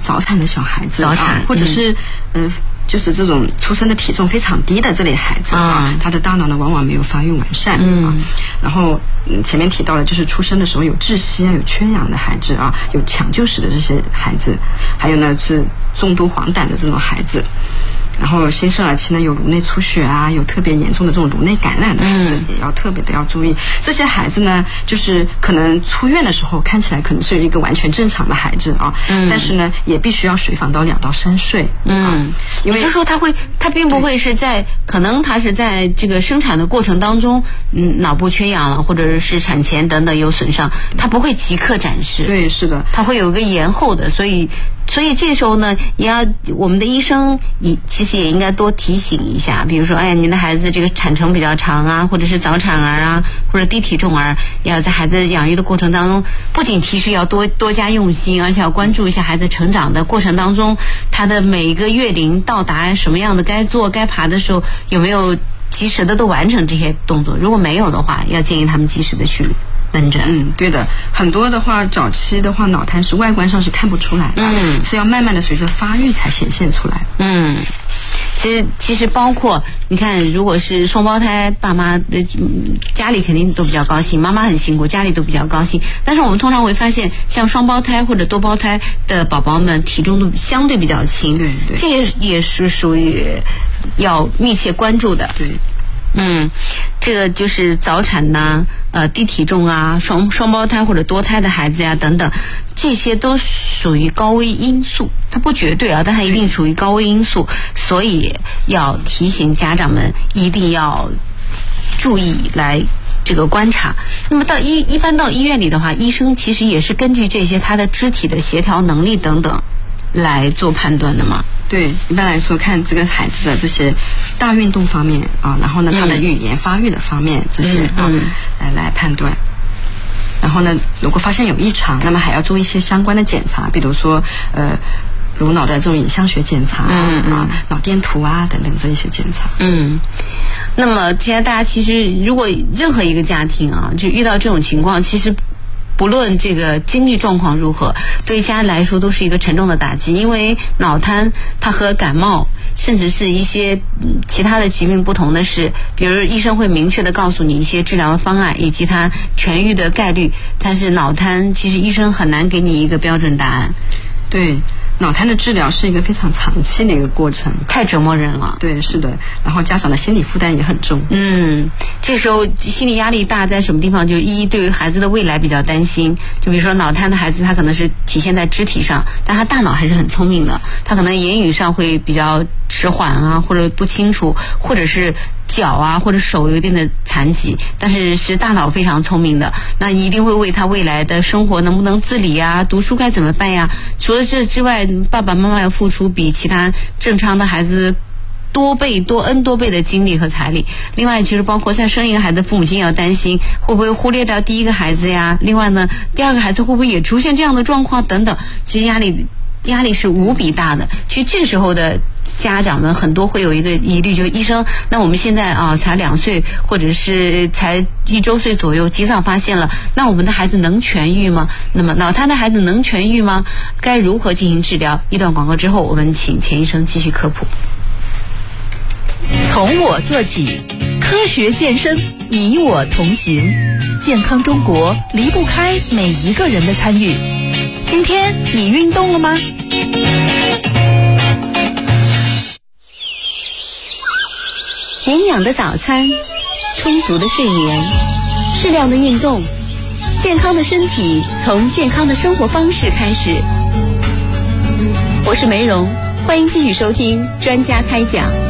早产的小孩子， 早产或者是就是这种出生的体重非常低的这类孩子他的大脑呢往往没有发育完善然后前面提到了就是出生的时候有窒息有缺氧的孩子有抢救史的这些孩子，还有呢是重度黄疸的这种孩子，然后新生儿期呢有颅内出血有特别严重的这种颅内感染的孩子，也要特别的要注意。这些孩子呢就是可能出院的时候看起来可能是一个完全正常的孩子但是呢也必须要随访到2到3岁因为就是说他并不会是在可能他是在这个生产的过程当中脑部缺氧了，或者是产前等等有损伤，他不会即刻展示。 对，是的， 他会有一个延后的，所以这时候呢，也要我们的医生其实也应该多提醒一下，比如说，您的孩子这个产程比较长或者是早产儿或者低体重儿，也要在孩子养育的过程当中，不仅提示要多加用心，而且要关注一下孩子成长的过程当中，他的每一个月龄到达什么样的该做该爬的时候，有没有及时的都完成这些动作？如果没有的话，要建议他们及时的去门诊。 对的，很多的话早期的话脑瘫是外观上是看不出来的是要慢慢的随着发育才显现出来其实包括你看，如果是双胞胎，爸妈的家里肯定都比较高兴，妈妈很辛苦，家里都比较高兴。但是我们通常会发现，像双胞胎或者多胞胎的宝宝们，体重都相对比较轻， 对， 这也是属于要密切关注的。 对。 这个就是早产低体重双胞胎或者多胎的孩子等等，这些都属于高危因素，它不绝对但它一定属于高危因素，所以要提醒家长们一定要注意来这个观察。那么一般到医院里的话，医生其实也是根据这些他的肢体的协调能力等等来做判断的嘛。 对，一般来说看这个孩子的这些大运动方面然后呢他的语言发育的方面这些来判断。然后呢如果发现有异常，那么还要做一些相关的检查，比如说颅脑的这种影像学检查脑电图等等这一些检查。 那么现在大家其实如果任何一个家庭就遇到这种情况，其实不论这个经济状况如何，对家来说都是一个沉重的打击。因为脑瘫它和感冒甚至是一些其他的疾病不同的是，比如医生会明确的告诉你一些治疗的方案以及它痊愈的概率，但是脑瘫其实医生很难给你一个标准答案。 对，脑瘫的治疗是一个非常长期的一个过程， 太折磨人了。 对，是的，然后家长的心理负担也很重。 这时候心理压力大在什么地方？就对于孩子的未来比较担心。就比如说脑瘫的孩子，他可能是体现在肢体上，但他大脑还是很聪明的，他可能言语上会比较迟缓或者不清楚，或者是脚或者手有一定的残疾，但是大脑非常聪明的，那你一定会为他未来的生活能不能自理读书该怎么办除了这之外，爸爸妈妈要付出比其他正常的孩子多倍多 N 多倍的精力和财力。另外其实包括像生一个孩子，父母亲也要担心会不会忽略掉第一个孩子另外呢第二个孩子会不会也出现这样的状况等等，其实压力是无比大的。其实这时候的家长们很多会有一个疑虑，就是医生，那我们现在才2岁或者是才1周岁左右，及早发现了，那我们的孩子能痊愈吗？那么脑瘫的孩子能痊愈吗？该如何进行治疗？一段广告之后，我们请钱医生继续科普。 从我做起，科学健身，你我同行，健康中国离不开每一个人的参与。今天你运动了吗？ 营养的早餐，充足的睡眠，适量的运动，健康的身体从健康的生活方式开始。我是梅蓉，欢迎继续收听专家开讲。